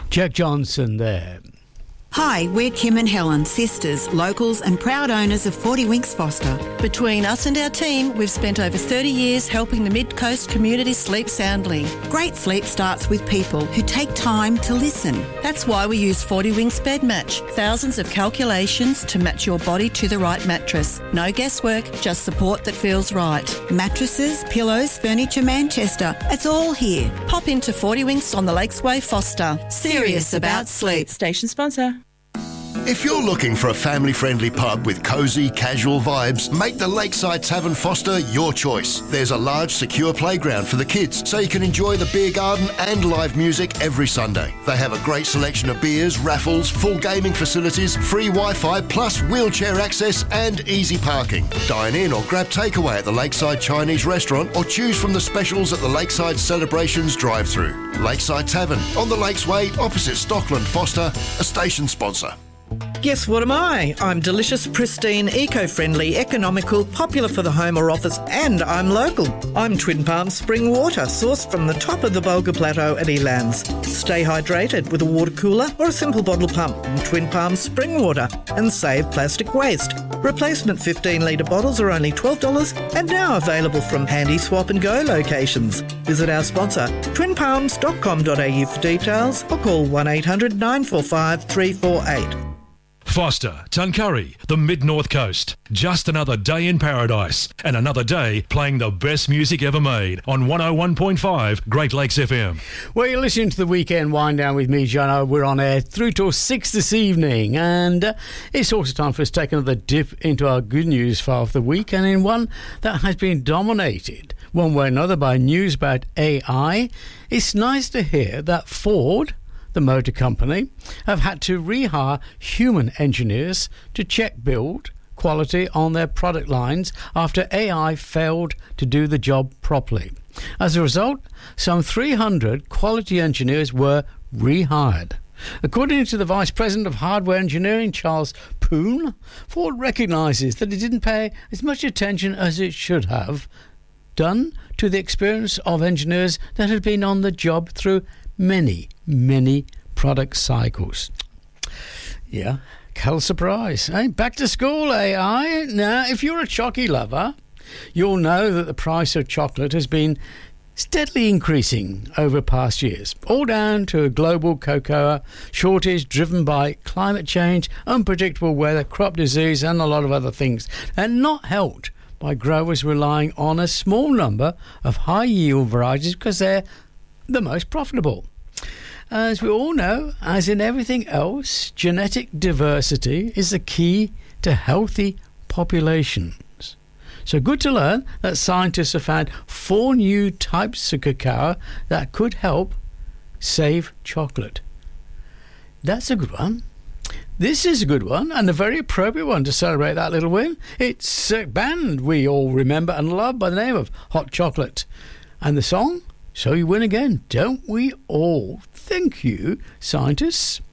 Jack Johnson there. Hi, we're Kim and Helen, sisters, locals and proud owners of 40 Winks Foster. Between us and our team, we've spent over 30 years helping the Mid-Coast community sleep soundly. Great sleep starts with people who take time to listen. That's why we use 40 Winks Bed Match. Thousands of calculations to match your body to the right mattress. No guesswork, just support that feels right. Mattresses, pillows, furniture, Manchester. It's all here. Pop into 40 Winks on the Lakesway Foster. Serious about sleep. Station sponsor. If you're looking for a family-friendly pub with cosy, casual vibes, make the Lakeside Tavern Foster your choice. There's a large, secure playground for the kids, so you can enjoy the beer garden and live music every Sunday. They have a great selection of beers, raffles, full gaming facilities, free Wi-Fi, plus wheelchair access and easy parking. Dine in or grab takeaway at the Lakeside Chinese restaurant or choose from the specials at the Lakeside Celebrations drive-thru. Lakeside Tavern, on the Lakesway, opposite Stockland Foster, a station sponsor. Guess what am I? I'm delicious, pristine, eco-friendly, economical, popular for the home or office, and I'm local. I'm Twin Palms Spring Water, sourced from the top of the Bulga Plateau at Elands. Stay hydrated with a water cooler or a simple bottle pump from Twin Palms Spring Water and save plastic waste. Replacement 15-litre bottles are only $12 and now available from handy swap and go locations. Visit our sponsor, twinpalms.com.au for details or call 1800 945 348. Foster, Tuncurry, the Mid-North Coast. Just another day in paradise and another day playing the best music ever made on 101.5 Great Lakes FM. Well, you're listening to the Weekend Wind Down with me, Jono. We're on air through till 6 this evening, and it's also time for us to take another dip into our good news file of the week, and in one that has been dominated one way or another by news about AI. It's nice to hear that Ford, the motor company, have had to rehire human engineers to check build quality on their product lines after AI failed to do the job properly. As a result, some 300 quality engineers were rehired. According to the Vice President of Hardware Engineering, Charles Poon, Ford recognises that it didn't pay as much attention as it should have done to the experience of engineers that had been on the job through many product cycles. Yeah, hell surprise. Eh? Back to school, AI. Now, if you're a chocky lover, you'll know that the price of chocolate has been steadily increasing over past years, all down to a global cocoa shortage driven by climate change, unpredictable weather, crop disease, and a lot of other things, and not helped by growers relying on a small number of high-yield varieties because they're the most profitable. As we all know, as in everything else, genetic diversity is the key to healthy populations. So good to learn that scientists have found 4 new types of cacao that could help save chocolate. That's a good one. This is a good one, and a very appropriate one to celebrate that little win. It's a band we all remember and love by the name of Hot Chocolate. And the song, So You Win Again, Don't We All? Thank you, scientists.